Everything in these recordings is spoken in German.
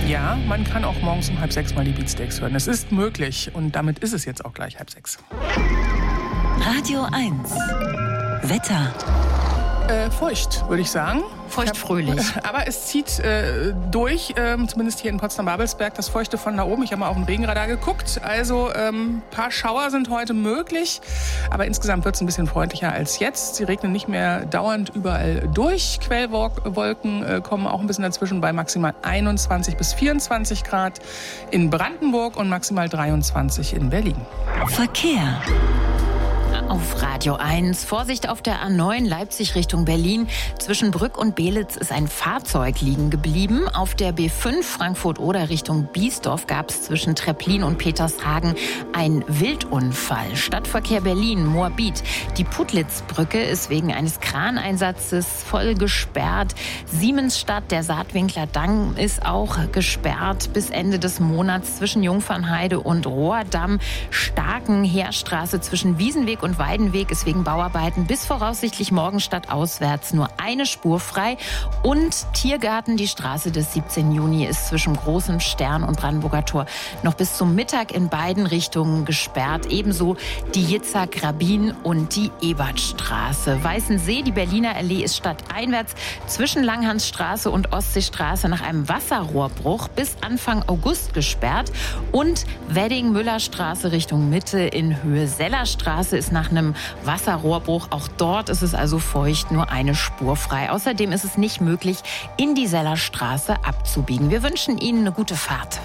Ja, man kann auch morgens um 5:30 mal die Beatsteaks hören. Es ist möglich und damit ist es jetzt auch gleich 5:30. Radio 1. Wetter. Feucht, würde ich sagen. Feuchtfröhlich. Aber es zieht durch, zumindest hier in Potsdam-Babelsberg, das Feuchte von da oben. Ich habe mal auf den Regenradar geguckt. Also ein paar Schauer sind heute möglich. Aber insgesamt wird es ein bisschen freundlicher als jetzt. Sie regnen nicht mehr dauernd überall durch. Quellwolken kommen auch ein bisschen dazwischen bei maximal 21 bis 24 Grad in Brandenburg und maximal 23 in Berlin. Verkehr. Auf Radio 1. Vorsicht auf der A9 Leipzig Richtung Berlin. Zwischen Brück und Belitz ist ein Fahrzeug liegen geblieben. Auf der B5 Frankfurt-Oder Richtung Biesdorf gab es zwischen Treplin und Petershagen einen Wildunfall. Stadtverkehr Berlin, Moabit. Die Putlitz-Brücke ist wegen eines Kraneinsatzes voll gesperrt. Siemensstadt, der Saatwinkler Damm ist auch gesperrt bis Ende des Monats zwischen Jungfernheide und Rohrdamm. Starkenheerstraße zwischen Wiesenweg und Weidenweg ist wegen Bauarbeiten bis voraussichtlich morgen stadtauswärts nur eine Spur frei. Und Tiergarten, die Straße des 17. Juni, ist zwischen Großem Stern und Brandenburger Tor noch bis zum Mittag in beiden Richtungen gesperrt. Ebenso die Jitzak-Rabin und die Ebertstraße. Weißensee, die Berliner Allee, ist stadteinwärts zwischen Langhansstraße und Ostseestraße nach einem Wasserrohrbruch bis Anfang August gesperrt. Und Wedding-Müller-Straße Richtung Mitte in Höhe Sellerstraße ist nach einem Wasserrohrbruch. Auch dort ist es also feucht, nur eine Spur frei. Außerdem ist es nicht möglich, in die Sellerstraße abzubiegen. Wir wünschen Ihnen eine gute Fahrt.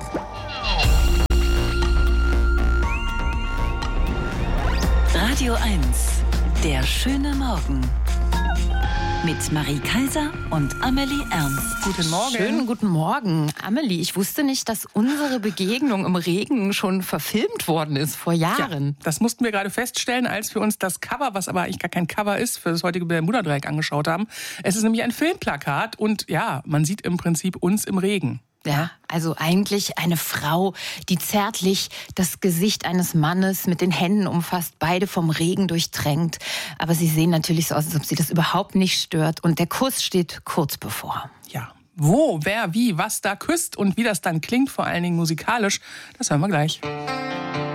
Radio 1. Der schöne Morgen. Mit Marie Kaiser und Amelie Ernst. Guten Morgen. Schönen guten Morgen. Amelie, ich wusste nicht, dass unsere Begegnung im Regen schon verfilmt worden ist, vor Jahren. Ja, das mussten wir gerade feststellen, als wir uns das Cover, was aber eigentlich gar kein Cover ist, für das heutige Bermuda-Dreieck angeschaut haben. Es ist nämlich ein Filmplakat und ja, man sieht im Prinzip uns im Regen. Ja, also eigentlich eine Frau, die zärtlich das Gesicht eines Mannes mit den Händen umfasst, beide vom Regen durchtränkt. Aber sie sehen natürlich so aus, als ob sie das überhaupt nicht stört. Und der Kuss steht kurz bevor. Ja, wo, wer, wie, was da küsst und wie das dann klingt, vor allen Dingen musikalisch, das hören wir gleich.